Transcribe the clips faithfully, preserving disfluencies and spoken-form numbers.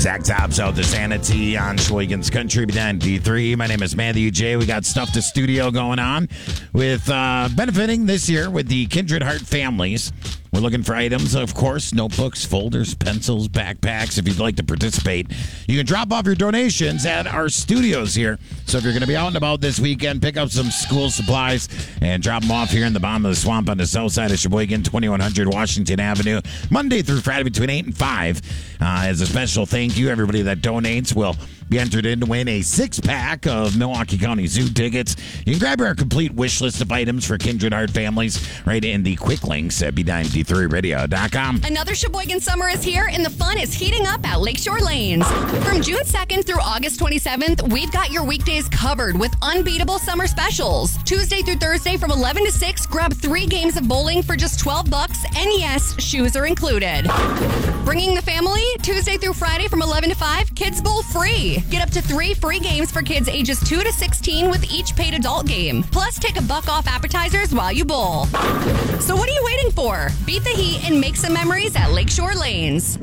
Zach Tops out to Sanity on Sheboygan's Country ninety-three. My name is Matthew J. We got stuff to studio going on with uh, benefiting this year with the Kindred Heart families. We're looking for items, of course, notebooks, folders, pencils, backpacks. If you'd like to participate, you can drop off your donations at our studios here. So if you're going to be out and about this weekend, pick up some school supplies and drop them off here in the bottom of the swamp on the south side of Sheboygan, twenty-one hundred Washington Avenue, Monday through Friday between eight and five. Uh, as a special thank you, everybody that donates will be entered in to win a six-pack of Milwaukee County Zoo tickets. You can grab our complete wish list of items for Kindred Heart families right in the quick links at B ninety-three radio dot com. Another Sheboygan summer is here, and the fun is heating up at Lakeshore Lanes. From June second through August twenty-seventh, we've got your weekdays covered with unbeatable summer specials. Tuesday through Thursday from eleven to six, grab three games of bowling for just twelve bucks, and yes, shoes are included. Bringing the family, Tuesday through Friday from eleven to five, kids bowl free. Get up to three free games for kids ages two to sixteen with each paid adult game. Plus, take a buck off appetizers while you bowl. So what are you waiting for? Beat the heat and make some memories at Lakeshore Lanes.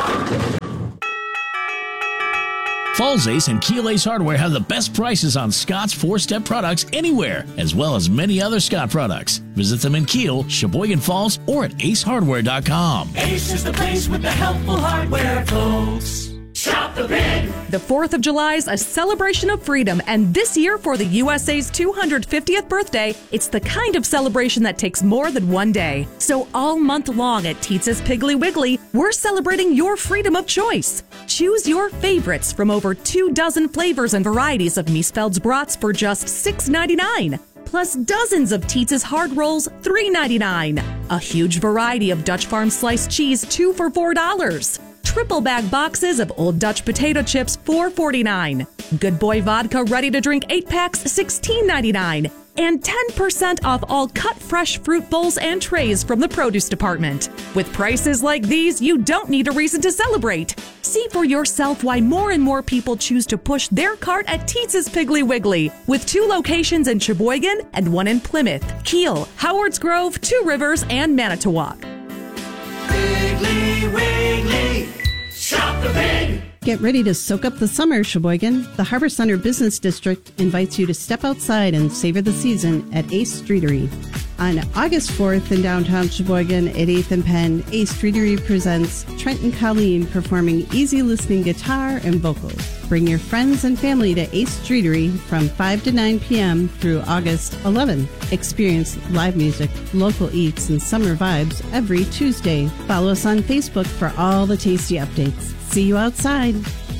Falls Ace and Keel Ace Hardware have the best prices on Scott's four-step products anywhere, as well as many other Scott products. Visit them in Keel, Sheboygan Falls, or at ace hardware dot com. Ace is the place with the helpful hardware, folks. Shop the big. The fourth of July is a celebration of freedom, and this year for the U S A's two hundred fiftieth birthday, it's the kind of celebration that takes more than one day. So all month long at Teetz's Piggly Wiggly, we're celebrating your freedom of choice. Choose your favorites from over two dozen flavors and varieties of Miesfeld's brats for just six ninety-nine. Plus dozens of Teetz's hard rolls, three ninety-nine. A huge variety of Dutch Farm sliced cheese, two for four dollars. Triple bag boxes of Old Dutch potato chips, four forty-nine. Good Boy Vodka ready-to-drink eight packs, sixteen ninety-nine. And ten percent off all cut fresh fruit bowls and trays from the produce department. With prices like these, you don't need a reason to celebrate. See for yourself why more and more people choose to push their cart at Teetz's Piggly Wiggly, with two locations in Sheboygan and one in Plymouth, Keel, Howards Grove, Two Rivers, and Manitowoc. Piggly Wiggly, shop the big. Get ready to soak up the summer, Sheboygan. The Harbor Center Business District invites you to step outside and savor the season at Ace Streetery. On August fourth in downtown Sheboygan at eighth and Penn, Ace Streetery presents Trent and Colleen performing easy listening guitar and vocals. Bring your friends and family to Ace Streetery from five to nine p.m. through August eleventh. Experience live music, local eats, and summer vibes every Tuesday. Follow us on Facebook for all the tasty updates. See you outside.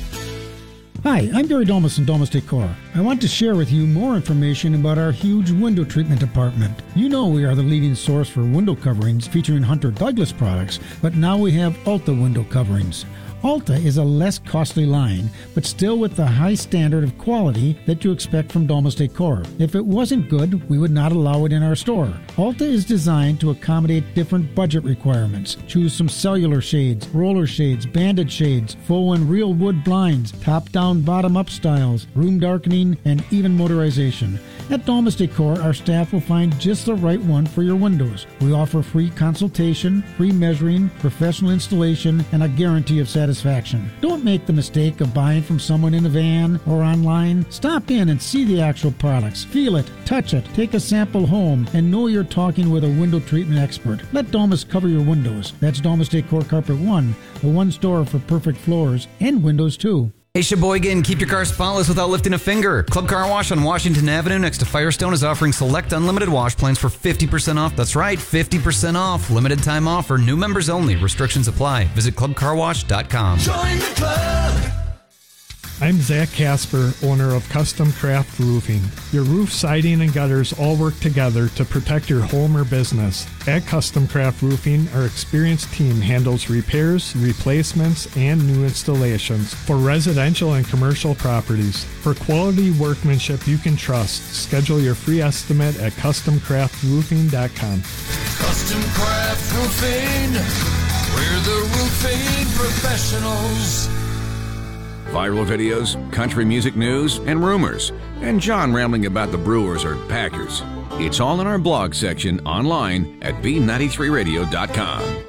Hi, I'm Gary Domas from Domas Decor. I want to share with you more information about our huge window treatment department. You know we are the leading source for window coverings featuring Hunter Douglas products, but now we have Alta window coverings. Alta is a less costly line, but still with the high standard of quality that you expect from Domas Decor. If it wasn't good, we would not allow it in our store. Alta is designed to accommodate different budget requirements. Choose some cellular shades, roller shades, banded shades, faux and real wood blinds, top-down, bottom-up styles, room darkening, and even motorization. At Domas Decor, our staff will find just the right one for your windows. We offer free consultation, free measuring, professional installation, and a guarantee of satisfaction. Satisfaction. Don't make the mistake of buying from someone in a van or online. Stop in and see the actual products. Feel it, touch it, take a sample home, and know you're talking with a window treatment expert. Let Domas cover your windows. That's Domas Decor Carpet One, the one store for perfect floors and windows too. Hey Sheboygan, keep your car spotless without lifting a finger. Club Car Wash on Washington Avenue next to Firestone is offering select unlimited wash plans for fifty percent off. That's right, fifty percent off. Limited time offer, new members only. Restrictions apply. Visit club car wash dot com. Join the club. I'm Zach Casper, owner of Custom Craft Roofing. Your roof, siding, and gutters all work together to protect your home or business. At Custom Craft Roofing, our experienced team handles repairs, replacements, and new installations for residential and commercial properties. For quality workmanship you can trust, schedule your free estimate at custom craft roofing dot com. Custom Craft Roofing, we're the roofing professionals. Viral videos, country music news, and rumors. And John rambling about the Brewers or Packers. It's all in our blog section online at B ninety-three radio dot com.